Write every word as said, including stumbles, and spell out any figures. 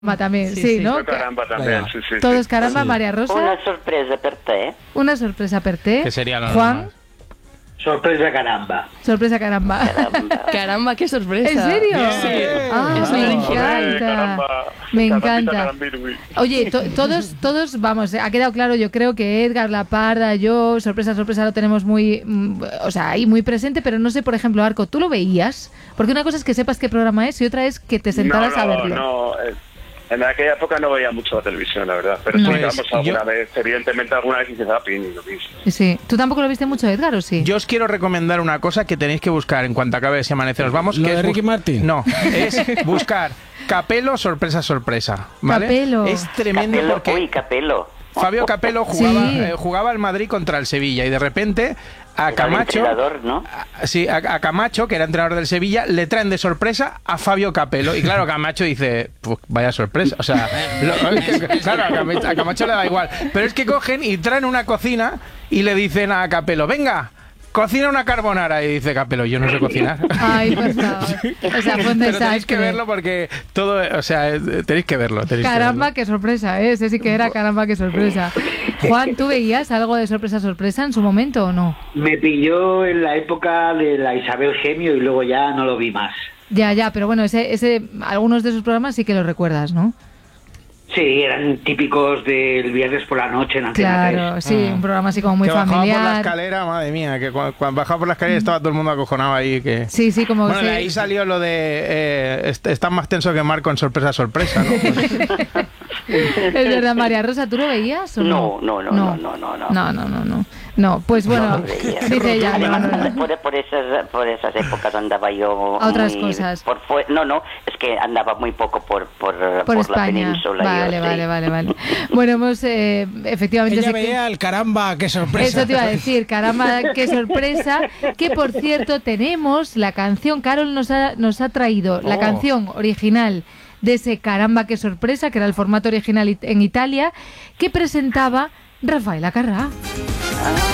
También, sí, sí, sí, ¿no? Caramba también, sí, sí. Todos sí. caramba, Sí. María Rosa. Una sorpresa per te. Una sorpresa per te. Que sería lo Juan. normal. Sorpresa caramba. Sorpresa caramba. Caramba. Caramba, qué sorpresa. ¿En serio? Sí. Ah, Es me original. encanta. Caramba. Me Carambita, encanta. carambirui. Oye, to- todos, todos, vamos, ha quedado claro, yo creo que Edgar, La Parda, yo, sorpresa, sorpresa, lo tenemos muy, mm, o sea, ahí muy presente, pero no sé, por ejemplo, Arco, ¿tú lo veías? Porque una cosa es que sepas qué programa es y otra es que te sentaras no, a no, verlo. No, eh, en aquella época no veía mucho la televisión, la verdad. Pero No. sí, vamos, Pues, alguna yo- vez, evidentemente alguna vez hice zapping y lo mismo. Sí. ¿Tú tampoco lo viste mucho, Edgar, o sí? Yo os quiero recomendar una cosa que tenéis que buscar en cuanto acabe Si Amanece Nos Vamos. ¿Lo que de es Ricky bus- Martin? No, es buscar Capello, sorpresa, sorpresa. ¿Vale? Capello. Es tremendo Capello, porque uy, Capello. Fabio Capello jugaba, Sí. eh, jugaba al Madrid contra el Sevilla y de repente a Era el Camacho, entrenador, ¿no? a- sí, a, a Camacho, que era entrenador del Sevilla, le traen de sorpresa a Fabio Capello. Y claro, Camacho dice, pues vaya sorpresa. O sea, lo- claro, a Camacho, a Camacho le da igual. Pero es que cogen y traen una cocina y le dicen a Capello, venga, cocina una carbonara. Y dice Capello, yo no sé cocinar. Ay, por favor. O sea, fue un Pero tenéis que desastre. verlo porque todo, o sea, eh, tenéis que verlo. tenéis que Caramba, verlo. qué sorpresa, ¿eh? Ese sí que era caramba, qué sorpresa. Juan, ¿tú veías algo de sorpresa, sorpresa en su momento o no? Me pilló en la época de la Isabel Gemio y luego ya no lo vi más. Ya, ya, pero bueno, ese, ese, algunos de sus programas sí que los recuerdas, ¿no? Sí, eran típicos del viernes por la noche en Antena Claro, tres. sí, un programa así como muy que bajaba por la familiar. escalera, madre mía, que cuando, cuando bajaba por la escalera estaba todo el mundo acojonado ahí. Que... Sí, sí, como Bueno, que de se- ahí salió lo de eh, est- están más tenso que Marco en sorpresa, sorpresa, ¿no? Es verdad, María Rosa, ¿tú lo veías o no? No, no, no, no, no, no. No, no, no, no. No, pues bueno, No lo veía. dice ella, no, Además, no, no. Por, por, esas, por esas épocas andaba yo... A otras muy cosas. Por fue- no, no, es que andaba muy poco por, por, Por por la España. península. Vale, yo, vale, sí. vale, vale. Bueno, hemos eh, efectivamente... Ella sé que- veía el caramba, qué sorpresa. Eso te iba a decir, caramba, qué sorpresa. Que por cierto, tenemos la canción, Carol nos ha, nos ha traído la Oh. canción original de ese caramba, qué sorpresa, que era el formato original it- en Italia, que presentaba Rafael Acarrá.